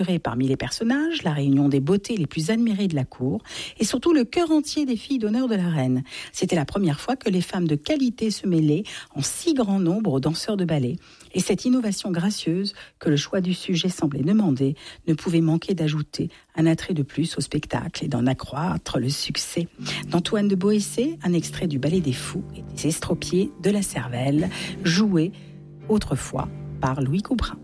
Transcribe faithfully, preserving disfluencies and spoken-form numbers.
Parmi les personnages, la réunion des beautés les plus admirées de la cour et surtout le cœur entier des filles d'honneur de la reine. C'était la première fois que les femmes de qualité se mêlaient en si grand nombre aux danseurs de ballet. Et cette innovation gracieuse que le choix du sujet semblait demander ne pouvait manquer d'ajouter un attrait de plus au spectacle et d'en accroître le succès. D'Antoine de Boëssé, un extrait du Ballet des Fous et des Estropiés de la Cervelle, joué autrefois par Louis Couperin.